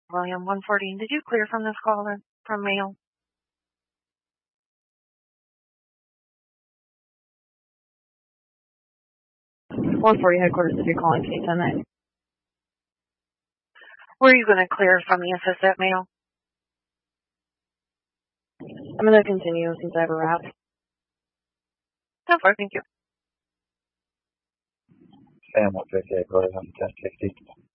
William 114. Did you clear from this caller from mail? (140) headquarters, if you're calling case on that. Were you going to clear from the assistant mail? I'm going to continue since I have a wrap. No, thank you. Sam 150, headquarters on 1060.